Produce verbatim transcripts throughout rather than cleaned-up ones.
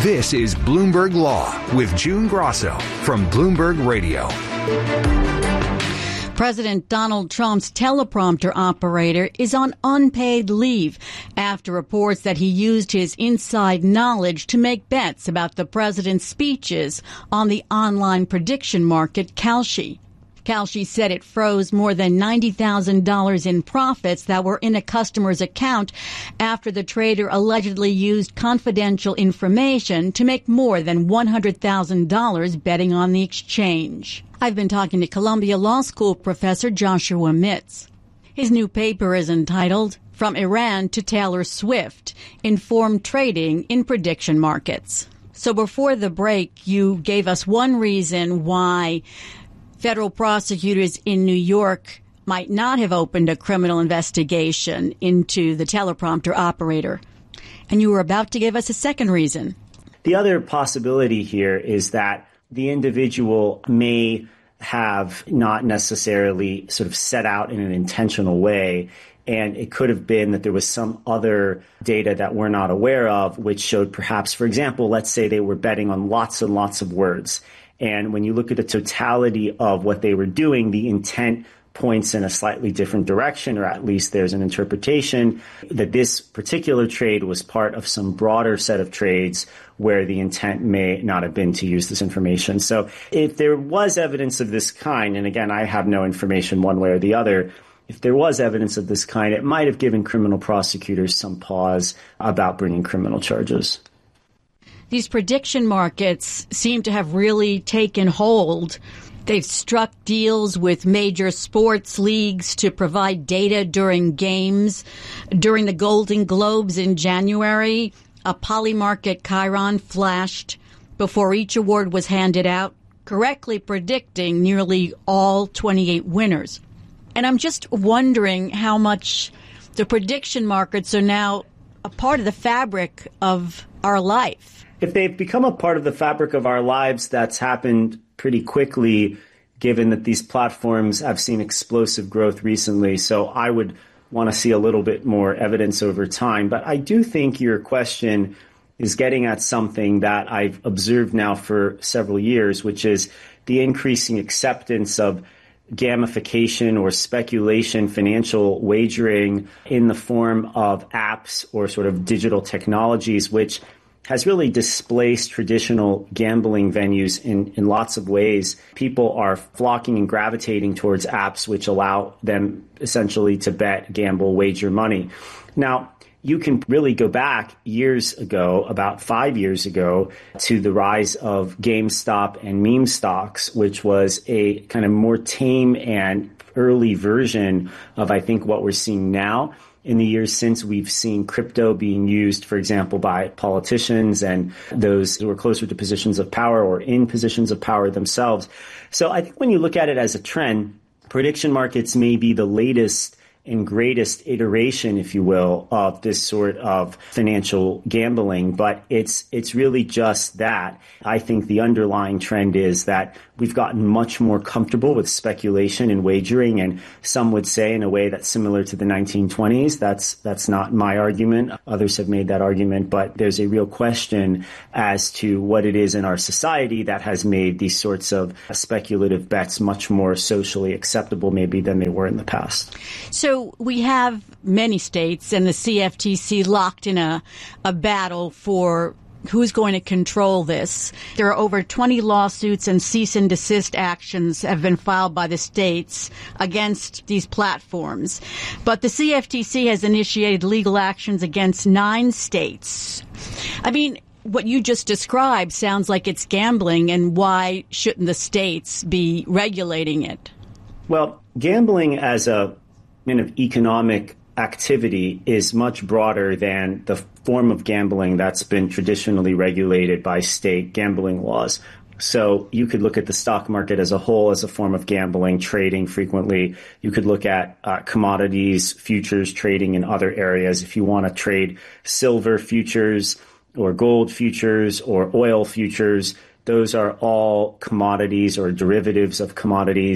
This is Bloomberg Law with June Grosso from Bloomberg Radio. President Donald Trump's teleprompter operator is on unpaid leave after reports that he used his inside knowledge to make bets about the president's speeches on the online prediction market Kalshi. Kalshi said it froze more than ninety thousand dollars in profits that were in a customer's account after the trader allegedly used confidential information to make more than one hundred thousand dollars betting on the exchange. I've been talking to Columbia Law School professor Joshua Mitz. His new paper is entitled From Iran to Taylor Swift, Informed Trading in Prediction Markets. So before the break, you gave us one reason why federal prosecutors in New York might not have opened a criminal investigation into the teleprompter operator. And you were about to give us a second reason. The other possibility here is that the individual may have not necessarily sort of set out in an intentional way, and it could have been that there was some other data that we're not aware of, which showed perhaps, for example, let's say they were betting on lots and lots of words. And when you look at the totality of what they were doing, the intent points in a slightly different direction, or at least there's an interpretation that this particular trade was part of some broader set of trades where the intent may not have been to use this information. So if there was evidence of this kind, and again, I have no information one way or the other, if there was evidence of this kind, it might have given criminal prosecutors some pause about bringing criminal charges. These prediction markets seem to have really taken hold. They've struck deals with major sports leagues to provide data during games. During the Golden Globes in January, a Polymarket Chiron flashed before each award was handed out, correctly predicting nearly all twenty-eight winners. And I'm just wondering how much the prediction markets are now a part of the fabric of our life. If they've become a part of the fabric of our lives, that's happened pretty quickly, given that these platforms have seen explosive growth recently. So I would want to see a little bit more evidence over time. But I do think your question is getting at something that I've observed now for several years, which is the increasing acceptance of gamification or speculation, financial wagering in the form of apps or sort of digital technologies, which has really displaced traditional gambling venues in, in lots of ways. People are flocking and gravitating towards apps which allow them essentially to bet, gamble, wager money. Now, you can really go back years ago, about five years ago, to the rise of GameStop and meme stocks, which was a kind of more tame and early version of, I think, what we're seeing now. In the years since, we've seen crypto being used, for example, by politicians and those who are closer to positions of power or in positions of power themselves. So I think when you look at it as a trend, prediction markets may be the latest and greatest iteration, if you will, of this sort of financial gambling. But it's it's really just that. I think the underlying trend is that we've gotten much more comfortable with speculation and wagering, and some would say in a way that's similar to the nineteen twenties. That's that's not my argument. Others have made that argument, but there's a real question as to what it is in our society that has made these sorts of speculative bets much more socially acceptable maybe than they were in the past. So we have many states and the C F T C locked in a, a battle for who's going to control this. There are over twenty lawsuits and cease and desist actions have been filed by the states against these platforms. But the C F T C has initiated legal actions against nine states. I mean, what you just described sounds like it's gambling, and why shouldn't the states be regulating it? Well, gambling as a kind of economic activity is much broader than the form of gambling that's been traditionally regulated by state gambling laws. So you could look at the stock market as a whole as a form of gambling, trading frequently. You could look at uh, commodities, futures trading in other areas. If you want to trade silver futures or gold futures or oil futures, those are all commodities or derivatives of commodities.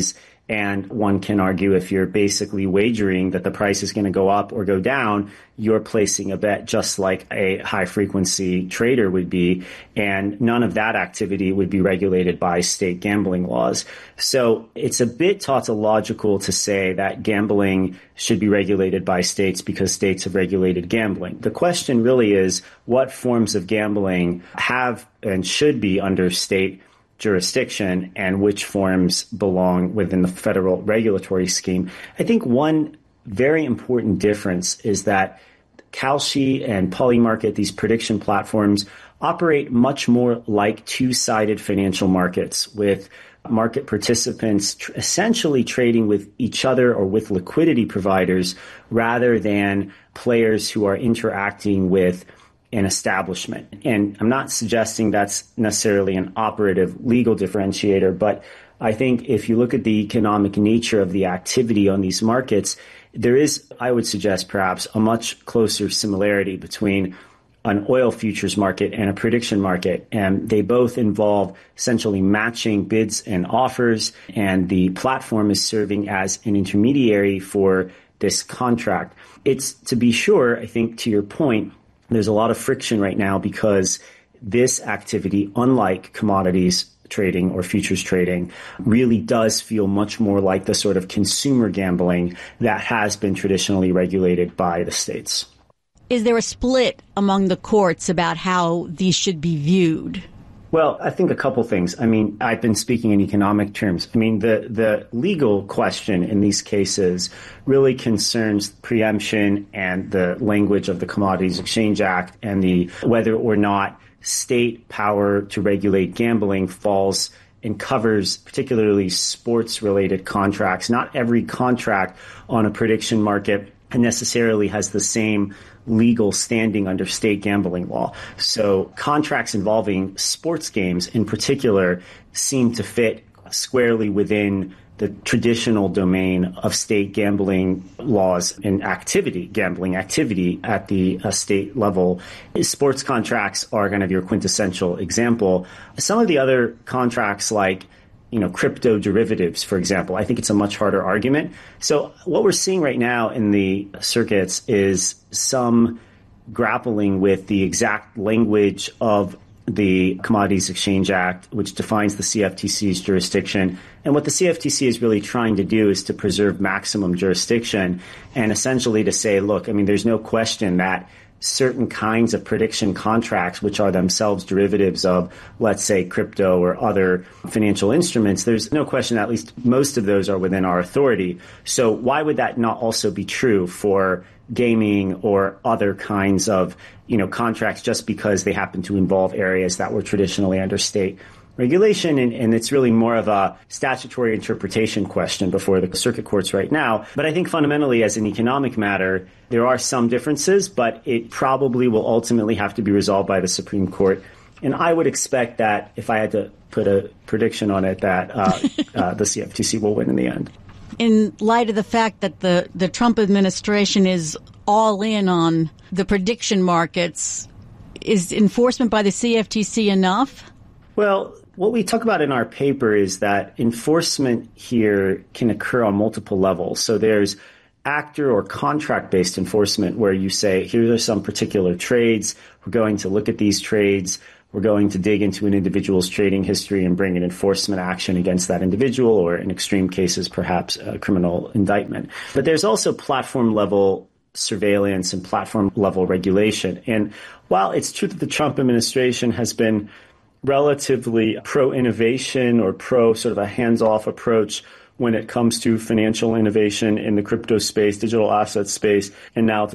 And one can argue if you're basically wagering that the price is going to go up or go down, you're placing a bet just like a high frequency trader would be. And none of that activity would be regulated by state gambling laws. So it's a bit tautological to say that gambling should be regulated by states because states have regulated gambling. The question really is, what forms of gambling have and should be under state jurisdiction and which forms belong within the federal regulatory scheme? I think one very important difference is that Kalshi and Polymarket, these prediction platforms, operate much more like two-sided financial markets with market participants tr- essentially trading with each other or with liquidity providers rather than players who are interacting with an establishment. And I'm not suggesting that's necessarily an operative legal differentiator, but I think if you look at the economic nature of the activity on these markets, there is, I would suggest perhaps, a much closer similarity between an oil futures market and a prediction market. And they both involve essentially matching bids and offers, and the platform is serving as an intermediary for this contract. It's, to be sure, I think to your point, there's a lot of friction right now because this activity, unlike commodities trading or futures trading, really does feel much more like the sort of consumer gambling that has been traditionally regulated by the states. Is there a split among the courts about how these should be viewed? Well, I think a couple things. I mean, I've been speaking in economic terms. I mean, the, the legal question in these cases really concerns preemption and the language of the Commodities Exchange Act and the whether or not state power to regulate gambling falls and covers particularly sports-related contracts. Not every contract on a prediction market necessarily has the same legal standing under state gambling law. So contracts involving sports games in particular seem to fit squarely within the traditional domain of state gambling laws and activity, gambling activity at the uh, state level. Sports contracts are kind of your quintessential example. Some of the other contracts like you know, crypto derivatives, for example, I think it's a much harder argument. So what we're seeing right now in the circuits is some grappling with the exact language of the Commodities Exchange Act, which defines the C F T C's jurisdiction. And what the C F T C is really trying to do is to preserve maximum jurisdiction and essentially to say, look, I mean, there's no question that certain kinds of prediction contracts, which are themselves derivatives of, let's say, crypto or other financial instruments, there's no question that at least most of those are within our authority. So why would that not also be true for gaming or other kinds of, you know, contracts just because they happen to involve areas that were traditionally under state regulation? And, and it's really more of a statutory interpretation question before the circuit courts right now. But I think fundamentally, as an economic matter, there are some differences, but it probably will ultimately have to be resolved by the Supreme Court. And I would expect that, if I had to put a prediction on it, that uh, uh, the C F T C will win in the end. In light of the fact that the, the Trump administration is all in on the prediction markets, is enforcement by the C F T C enough? Well, what we talk about in our paper is that enforcement here can occur on multiple levels. So there's actor or contract-based enforcement where you say, here are some particular trades. We're going to look at these trades. We're going to dig into an individual's trading history and bring an enforcement action against that individual, or in extreme cases, perhaps a criminal indictment. But there's also platform-level surveillance and platform-level regulation. And while it's true that the Trump administration has been relatively pro-innovation or pro sort of a hands-off approach when it comes to financial innovation in the crypto space, digital asset space, and now